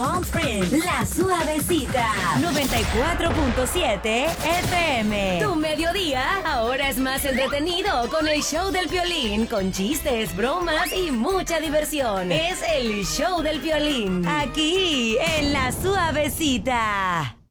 Palm Springs, La Suavecita, 94.7 FM. Tu mediodía ahora es más entretenido con el show del Piolín, con chistes, bromas y mucha diversión. Es el show del Piolín, aquí en La Suavecita.